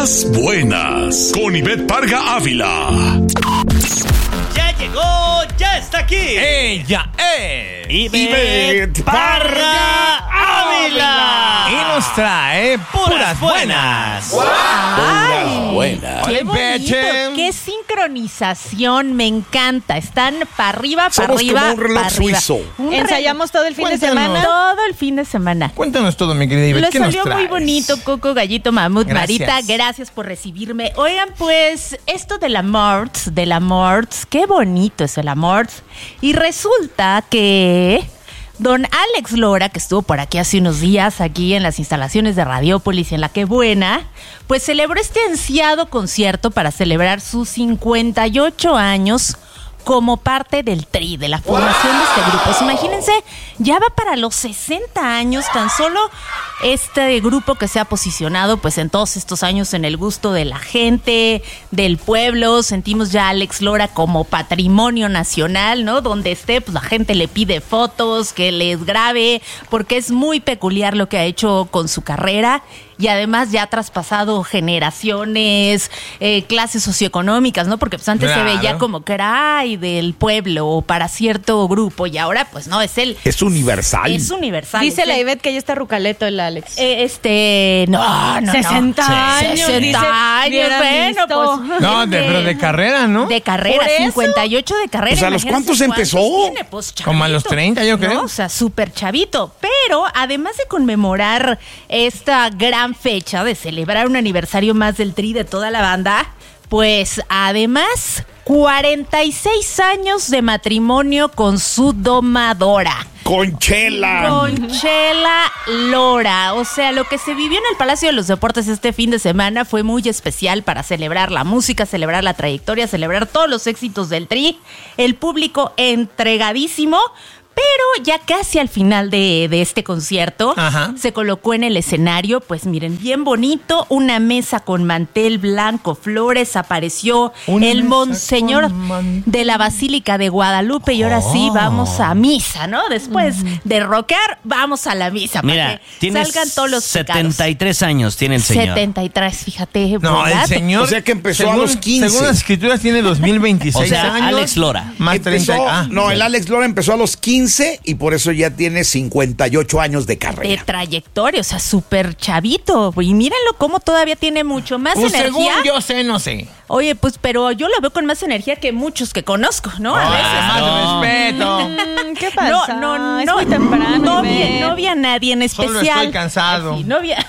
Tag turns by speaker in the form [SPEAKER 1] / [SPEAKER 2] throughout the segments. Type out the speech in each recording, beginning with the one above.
[SPEAKER 1] Las Buenas, con Ivette Parga Ávila.
[SPEAKER 2] Ya llegó, ya está aquí.
[SPEAKER 3] Ella es
[SPEAKER 2] Ivette Parga Ávila.
[SPEAKER 3] y nos trae puras buenas.
[SPEAKER 4] Ay,
[SPEAKER 1] Buenas.
[SPEAKER 4] qué
[SPEAKER 3] Hola,
[SPEAKER 4] bonito,
[SPEAKER 3] Beche.
[SPEAKER 4] qué sincronización, me encanta. Están para arriba, para
[SPEAKER 1] Somos
[SPEAKER 4] arriba,
[SPEAKER 1] como un reloj
[SPEAKER 4] para arriba.
[SPEAKER 1] suizo.
[SPEAKER 5] Ensayamos todo el fin de
[SPEAKER 3] Cuéntanos.
[SPEAKER 5] semana.
[SPEAKER 4] Todo el fin de semana.
[SPEAKER 3] Cuéntanos todo, mi querida Ivette.
[SPEAKER 4] Lo
[SPEAKER 3] ¿Qué nos
[SPEAKER 4] salió muy
[SPEAKER 3] traes?
[SPEAKER 4] bonito, Coco, Gallito, Mamut,
[SPEAKER 3] Gracias.
[SPEAKER 4] Marita. Gracias por recibirme. Oigan, pues, esto del amor, qué bonito es el amor. Y resulta que don Alex Lora, que estuvo por aquí hace unos días, aquí en las instalaciones de Radiópolis, en La Qué Buena, pues celebró este ansiado concierto para celebrar sus 58 años como parte del TRI, de la formación de este grupo. Pues imagínense, ya va para los 60 años tan solo este grupo que se ha posicionado pues en todos estos años en el gusto de la gente, del pueblo. Sentimos ya a Alex Lora como patrimonio nacional, ¿no? Donde esté, pues la gente le pide fotos, que les grabe, porque es muy peculiar lo que ha hecho con su carrera. Y además ya ha traspasado generaciones, clases socioeconómicas, ¿no? Porque pues antes se veía como que era del pueblo o para cierto grupo y ahora pues no, es él.
[SPEAKER 1] Es universal.
[SPEAKER 4] Es universal.
[SPEAKER 5] Dice la Ivette que ya está rucaleto el Alex.
[SPEAKER 4] No.
[SPEAKER 5] 60 años,
[SPEAKER 4] 60
[SPEAKER 5] dice,
[SPEAKER 4] años,
[SPEAKER 5] hubieran
[SPEAKER 4] bueno,
[SPEAKER 5] visto.
[SPEAKER 4] pues.
[SPEAKER 3] No, pero de carrera, ¿no?
[SPEAKER 4] De carrera,
[SPEAKER 5] ¿Por eso?
[SPEAKER 4] 58 de carrera.
[SPEAKER 1] Pues, ¿a los
[SPEAKER 4] imagínense
[SPEAKER 1] cuántos empezó?
[SPEAKER 4] tiene, pues,
[SPEAKER 3] Como a los 30, yo creo.
[SPEAKER 4] ¿no? O sea, súper chavito. Pero además de conmemorar esta gran fecha de celebrar un aniversario más del TRI de toda la banda, pues además 46 años de matrimonio con su domadora.
[SPEAKER 1] Conchela.
[SPEAKER 4] Conchela Lora. O sea, lo que se vivió en el Palacio de los Deportes este fin de semana fue muy especial para celebrar la música, celebrar la trayectoria, celebrar todos los éxitos del TRI. El público entregadísimo. Pero ya casi al final de este concierto,
[SPEAKER 3] Ajá.
[SPEAKER 4] se colocó en el escenario, pues miren, bien bonito, una mesa con mantel blanco, flores, apareció
[SPEAKER 3] Una
[SPEAKER 4] el
[SPEAKER 3] mesa
[SPEAKER 4] monseñor
[SPEAKER 3] con mantel.
[SPEAKER 4] de la Basílica de Guadalupe y ahora sí vamos a misa, ¿no? Después de rockear, vamos a la misa.
[SPEAKER 2] Mira,
[SPEAKER 4] para que
[SPEAKER 2] tienes
[SPEAKER 4] salgan todos los
[SPEAKER 2] 73 años, tiene el señor.
[SPEAKER 4] 73, fíjate.
[SPEAKER 3] No,
[SPEAKER 4] ¿verdad?
[SPEAKER 3] el señor.
[SPEAKER 1] O sea que empezó a los 15.
[SPEAKER 3] Según las escrituras, tiene 2026
[SPEAKER 2] O sea,
[SPEAKER 3] años.
[SPEAKER 2] Alex Lora.
[SPEAKER 3] Más
[SPEAKER 1] Empezó,
[SPEAKER 3] 30.
[SPEAKER 1] el Alex Lora empezó a los 15 y por eso ya tiene 58 años de
[SPEAKER 4] De
[SPEAKER 1] carrera.
[SPEAKER 4] trayectoria, o sea, súper chavito. Y mírenlo cómo todavía tiene mucho más
[SPEAKER 3] Pues
[SPEAKER 4] energía.
[SPEAKER 3] según yo sé, no sé.
[SPEAKER 4] Oye, pues, pero yo lo veo con más energía que muchos que conozco, ¿no? A veces.
[SPEAKER 3] Más respeto.
[SPEAKER 5] ¿Qué pasa?
[SPEAKER 4] No,
[SPEAKER 5] Es muy temprano.
[SPEAKER 4] no
[SPEAKER 5] Ivette.
[SPEAKER 4] vi a nadie en especial.
[SPEAKER 3] Solo estoy cansado.
[SPEAKER 4] Ay, sí, no vi a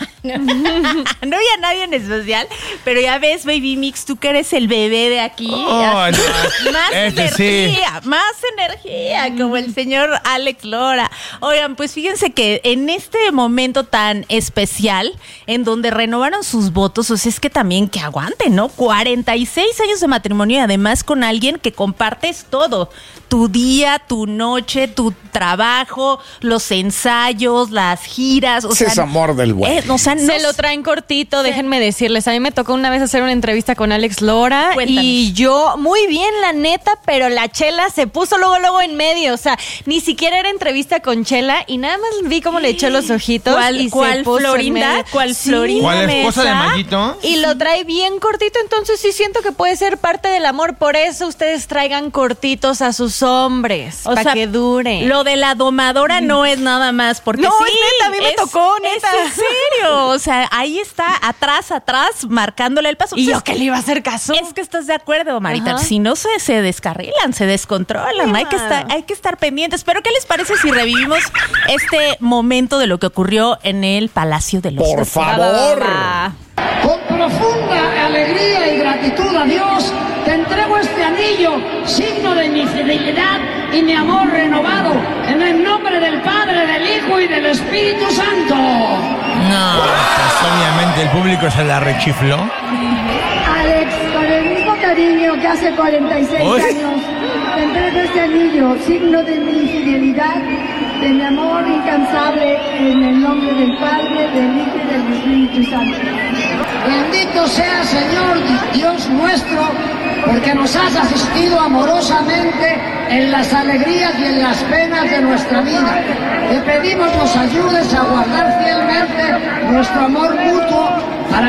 [SPEAKER 4] nadie en especial, pero ya ves, Baby Mix, tú que eres el bebé de aquí.
[SPEAKER 3] Oh, no.
[SPEAKER 4] Más
[SPEAKER 3] Este
[SPEAKER 4] energía, como el señor Alex Lora. Oigan, pues fíjense que en este momento tan especial, en donde renovaron sus votos, o sea, es que también que aguanten, ¿no? 46 años de matrimonio y además con alguien que compartes todo. Tu día, tu noche, tu trabajo, los ensayos, las giras. O
[SPEAKER 1] Ese
[SPEAKER 4] sea,
[SPEAKER 1] es amor del bueno.
[SPEAKER 4] o sea, no
[SPEAKER 5] Se lo traen cortito, déjenme decirles. A mí me tocó una vez hacer una entrevista con Alex Lora.
[SPEAKER 4] Cuéntanos.
[SPEAKER 5] Y yo, muy bien, la neta, pero la Chela se puso luego en medio. O sea, ni siquiera era entrevista con Chela y nada más vi cómo le echó los ojitos. y
[SPEAKER 4] ¿Cuál
[SPEAKER 5] se puso en
[SPEAKER 4] Florinda?
[SPEAKER 5] medio.
[SPEAKER 4] ¿Cuál
[SPEAKER 5] Sí.
[SPEAKER 4] Florinda?
[SPEAKER 3] ¿Cuál esposa de
[SPEAKER 4] Mesa?
[SPEAKER 3] Mayito?
[SPEAKER 5] Y lo trae bien cortito, entonces sí siento que puede ser parte del amor. Por eso ustedes traigan cortitos a sus hombres,
[SPEAKER 4] O
[SPEAKER 5] para
[SPEAKER 4] sea,
[SPEAKER 5] que dure.
[SPEAKER 4] Lo de la domadora no es nada más porque
[SPEAKER 5] No,
[SPEAKER 4] sí,
[SPEAKER 5] es neta, a mí me tocó, neta.
[SPEAKER 4] Es en serio, o sea, ahí está atrás, marcándole el paso.
[SPEAKER 5] Y
[SPEAKER 4] Pues
[SPEAKER 5] yo que le iba a hacer caso.
[SPEAKER 4] es que estás de acuerdo, Marita.
[SPEAKER 5] Ajá.
[SPEAKER 4] Si no se descarrilan, se descontrolan.
[SPEAKER 5] Ay,
[SPEAKER 4] Hay que estar pendientes. Pero ¿qué les parece si revivimos este momento de lo que ocurrió en el Palacio de los
[SPEAKER 1] Por
[SPEAKER 4] Deportes?
[SPEAKER 1] favor.
[SPEAKER 6] Con profunda alegría y gratitud a Dios, te entrego este anillo, signo de mi fidelidad y mi amor renovado, en el nombre del Padre, del Hijo y del Espíritu Santo.
[SPEAKER 3] No, pues obviamente el público se la rechifló.
[SPEAKER 7] Alex, con el mismo cariño que hace 46
[SPEAKER 3] Uy.
[SPEAKER 7] años, te entrego este anillo, signo de mi fidelidad, de mi amor incansable, en el nombre del Padre, del Hijo y del Espíritu Santo.
[SPEAKER 6] Bendito sea, Señor Dios nuestro, porque nos has asistido amorosamente en las alegrías y en las penas de nuestra vida. Te pedimos nos ayudes a guardar fielmente nuestro amor mutuo para que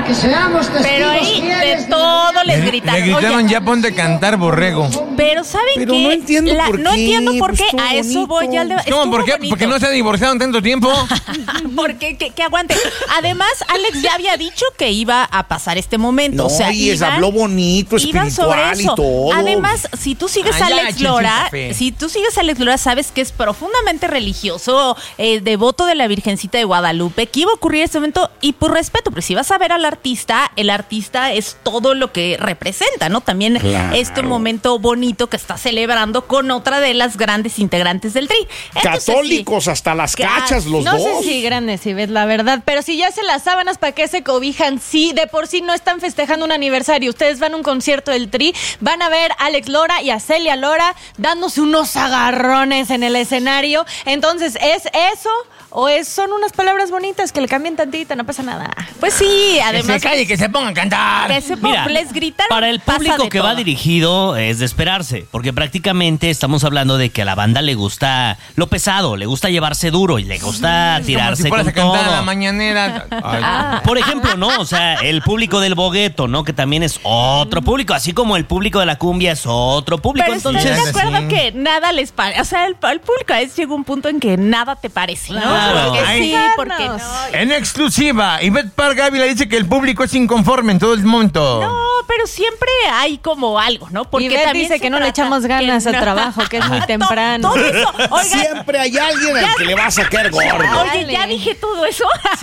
[SPEAKER 6] que seamos testigos
[SPEAKER 4] Pero ahí
[SPEAKER 6] fieles
[SPEAKER 4] de todo les
[SPEAKER 3] Le
[SPEAKER 4] gritaron.
[SPEAKER 3] gritaron,
[SPEAKER 4] Oye,
[SPEAKER 3] ya ponte a cantar, borrego.
[SPEAKER 4] pero ¿saben
[SPEAKER 1] Pero
[SPEAKER 4] qué?
[SPEAKER 1] no entiendo por
[SPEAKER 4] No
[SPEAKER 1] qué,
[SPEAKER 4] entiendo por
[SPEAKER 1] pues,
[SPEAKER 4] qué.
[SPEAKER 1] estuvo
[SPEAKER 4] A eso
[SPEAKER 1] bonito.
[SPEAKER 4] voy ya.
[SPEAKER 3] ¿Cómo? ¿Por qué? Porque no se divorciaron tanto tiempo.
[SPEAKER 4] Porque que aguante. Además, Alex ya había dicho que iba a pasar este momento.
[SPEAKER 1] No,
[SPEAKER 4] o sea,
[SPEAKER 1] y habló bonito,
[SPEAKER 4] iban sobre
[SPEAKER 1] espiritual y
[SPEAKER 4] eso.
[SPEAKER 1] todo.
[SPEAKER 4] Además, si tú sigues
[SPEAKER 3] Ay,
[SPEAKER 4] a
[SPEAKER 3] ya,
[SPEAKER 4] Alex Lora,
[SPEAKER 3] Chinchita Fe.
[SPEAKER 4] sabes que es profundamente religioso, devoto de la Virgencita de Guadalupe, que iba a ocurrir este momento, y por respeto, pero si vas a ver al artista, el artista es todo lo que representa, ¿no? También
[SPEAKER 1] Claro.
[SPEAKER 4] este momento bonito que está celebrando con otra de las grandes integrantes del Tri. Entonces,
[SPEAKER 1] Católicos
[SPEAKER 4] sí.
[SPEAKER 1] hasta las cachas, los
[SPEAKER 5] No
[SPEAKER 1] dos.
[SPEAKER 5] sé si grandes, si ves la verdad, pero si ya se las sábanas, ¿para qué se cobijan? Si de por sí no están festejando un aniversario, ustedes van a un concierto del Tri, van a ver a Alex Lora y a Celia Lora dándose unos agarrones en el escenario. Entonces, ¿es eso o son unas palabras bonitas que le cambian tantito? No pasa nada.
[SPEAKER 4] Pues sí,
[SPEAKER 3] Que
[SPEAKER 4] además.
[SPEAKER 3] se calle, que se pongan a cantar.
[SPEAKER 4] Que se
[SPEAKER 2] Mira,
[SPEAKER 4] les gritaron.
[SPEAKER 2] para el
[SPEAKER 4] pasa
[SPEAKER 2] público
[SPEAKER 4] de
[SPEAKER 2] que va
[SPEAKER 4] todo.
[SPEAKER 2] dirigido es de esperarse, porque prácticamente estamos hablando de que a la banda le gusta lo pesado, le gusta llevarse duro y le gusta
[SPEAKER 3] Como
[SPEAKER 2] tirarse
[SPEAKER 3] si fueras
[SPEAKER 2] con
[SPEAKER 3] a cantar
[SPEAKER 2] todo.
[SPEAKER 3] a la mañanera. Ay,
[SPEAKER 2] Por ejemplo, ¿no? O sea, el público del bogueto, ¿no? Que también es otro público, así como el público de la cumbia es otro público.
[SPEAKER 4] Pero estoy
[SPEAKER 2] Entonces,
[SPEAKER 4] de acuerdo
[SPEAKER 3] sí.
[SPEAKER 4] que nada les parece. O sea, el público a veces llega un punto en que nada te parece, ¿no?
[SPEAKER 2] Claro.
[SPEAKER 4] Porque
[SPEAKER 3] Ay,
[SPEAKER 4] sí, porque no.
[SPEAKER 3] En exclusiva, Ivette Park Ávila dice que el público es inconforme en todo el momento.
[SPEAKER 4] No, pero siempre hay como algo, ¿no?
[SPEAKER 5] Porque
[SPEAKER 4] también
[SPEAKER 5] dice
[SPEAKER 4] se
[SPEAKER 5] que no le
[SPEAKER 4] trata
[SPEAKER 5] echamos ganas
[SPEAKER 4] que
[SPEAKER 5] al
[SPEAKER 4] no.
[SPEAKER 5] trabajo, que es muy temprano.
[SPEAKER 4] Todo eso. Oigan,
[SPEAKER 1] Siempre hay alguien al que le va a sacar gordo.
[SPEAKER 4] oye, ya dije todo eso.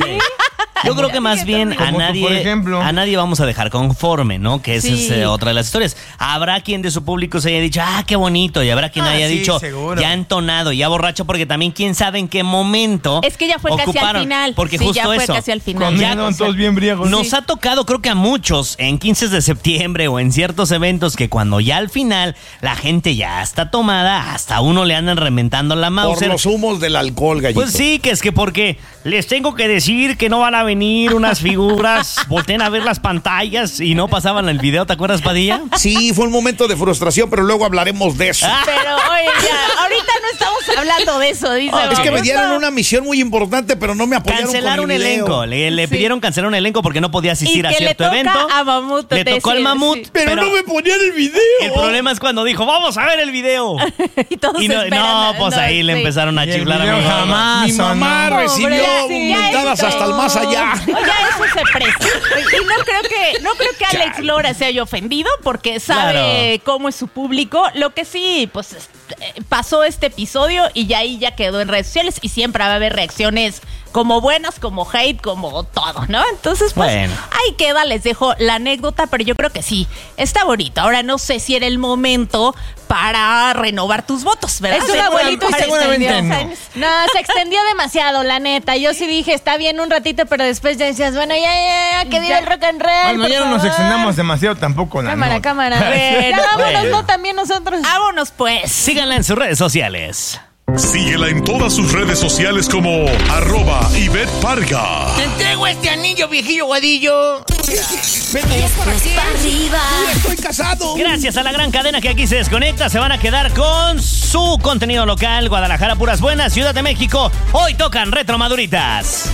[SPEAKER 2] yo creo que más bien a
[SPEAKER 3] Como tú,
[SPEAKER 2] nadie,
[SPEAKER 3] por ejemplo.
[SPEAKER 2] a nadie vamos a dejar conforme, ¿no? Que esa
[SPEAKER 4] Sí.
[SPEAKER 2] es otra de las historias. Habrá quien de su público se haya dicho, qué bonito, y habrá quien haya
[SPEAKER 3] sí,
[SPEAKER 2] dicho,
[SPEAKER 3] seguro.
[SPEAKER 2] ya entonado, ya borracho, porque también quién sabe en qué momento
[SPEAKER 4] Es que ya fue casi al
[SPEAKER 2] ocuparon.
[SPEAKER 4] final.
[SPEAKER 2] Porque
[SPEAKER 4] Sí,
[SPEAKER 2] justo
[SPEAKER 4] ya fue
[SPEAKER 2] eso.
[SPEAKER 4] casi al final.
[SPEAKER 3] Cuando
[SPEAKER 2] Ya,
[SPEAKER 3] ya andaban
[SPEAKER 2] o sea,
[SPEAKER 3] todos bien briagos.
[SPEAKER 2] Nos ha tocado, creo que a muchos, en 15 de septiembre o en ciertos eventos, que cuando ya al final la gente ya está tomada, hasta a uno le andan reventando la
[SPEAKER 1] Por
[SPEAKER 2] Mauser.
[SPEAKER 1] los humos del alcohol, gallito.
[SPEAKER 2] Pues sí, que es que porque les tengo que decir que no van a venir unas figuras, volteen a ver las pantallas y no pasaban el video, ¿te acuerdas, Padilla?
[SPEAKER 1] Sí, fue un momento de frustración, pero luego hablaremos de eso.
[SPEAKER 4] Pero, oye, ya, ahorita no estamos hablando de eso, dice.
[SPEAKER 1] Es que me
[SPEAKER 4] Babuto.
[SPEAKER 1] dieron una misión muy importante, pero no me apoyaron
[SPEAKER 2] Cancelar
[SPEAKER 1] con
[SPEAKER 2] un
[SPEAKER 1] mi video.
[SPEAKER 2] elenco, le pidieron cancelar un elenco porque no podía asistir
[SPEAKER 4] Y
[SPEAKER 2] a
[SPEAKER 4] que le
[SPEAKER 2] cierto
[SPEAKER 4] toca
[SPEAKER 2] evento.
[SPEAKER 4] a Mamut
[SPEAKER 2] Le tocó al
[SPEAKER 4] decir,
[SPEAKER 2] Mamut,
[SPEAKER 4] sí.
[SPEAKER 1] Pero no me ponían el video.
[SPEAKER 2] El problema es cuando dijo, vamos a ver el video.
[SPEAKER 4] Y todos
[SPEAKER 2] Y no,
[SPEAKER 4] esperan,
[SPEAKER 2] pues ahí le
[SPEAKER 4] sí.
[SPEAKER 2] empezaron a
[SPEAKER 3] Y el
[SPEAKER 2] chiflar a
[SPEAKER 3] video
[SPEAKER 2] mi mamá.
[SPEAKER 3] jamás.
[SPEAKER 1] Mi mamá
[SPEAKER 3] no.
[SPEAKER 1] recibió
[SPEAKER 4] Pobre, ya
[SPEAKER 1] mentadas
[SPEAKER 4] esto.
[SPEAKER 1] hasta el más allá.
[SPEAKER 4] Ya eso se presta. Y no creo que Alex Lora se haya ofendido porque sabe cómo es su público. Lo que sí, pues pasó este episodio y ya ahí ya quedó en redes sociales y siempre va a haber reacciones como buenas, como hate, como todo, ¿no? Entonces, pues
[SPEAKER 2] Bueno.
[SPEAKER 4] ahí queda, les dejo la anécdota, pero yo creo que sí, está bonito. Ahora no sé si era el momento para renovar tus votos, ¿verdad?
[SPEAKER 5] Es un abuelito y se
[SPEAKER 3] seguramente
[SPEAKER 5] extendió.
[SPEAKER 3] no.
[SPEAKER 5] No, se extendió demasiado, la neta. Yo sí dije, está bien un ratito, pero después ya decías, bueno, ya, que viva el rock and roll.
[SPEAKER 3] Bueno, ya no nos extendamos demasiado tampoco. La
[SPEAKER 5] Cámara,
[SPEAKER 3] nota.
[SPEAKER 5] cámara.
[SPEAKER 4] Bueno,
[SPEAKER 5] Ya vámonos,
[SPEAKER 2] bueno.
[SPEAKER 5] no, también nosotros.
[SPEAKER 4] Vámonos, pues.
[SPEAKER 2] Síganla en sus redes sociales.
[SPEAKER 8] Síguela en todas sus redes sociales como @Ivette Parga.
[SPEAKER 3] Te entrego este anillo, viejillo guadillo.
[SPEAKER 1] Estoy casado.
[SPEAKER 2] Gracias a la gran cadena que aquí se desconecta, se van a quedar con su contenido local. Guadalajara, puras buenas. Ciudad de México, hoy tocan Retro Maduritas.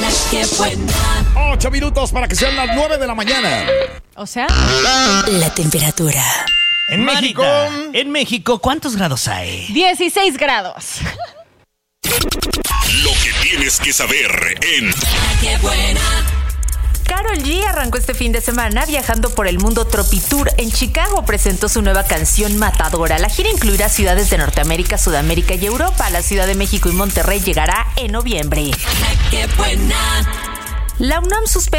[SPEAKER 1] 8 minutos para que sean las 9 de la mañana.
[SPEAKER 5] O sea,
[SPEAKER 9] La temperatura.
[SPEAKER 3] En México.
[SPEAKER 2] Marita, en México, ¿cuántos grados hay?
[SPEAKER 5] 16 grados.
[SPEAKER 8] Lo que tienes que saber en
[SPEAKER 9] Karol G arrancó este fin de semana viajando por el mundo Tropitour. En Chicago presentó su nueva canción Matadora. La gira incluirá ciudades de Norteamérica, Sudamérica y Europa. La Ciudad de México y Monterrey llegará en noviembre. La UNAM suspende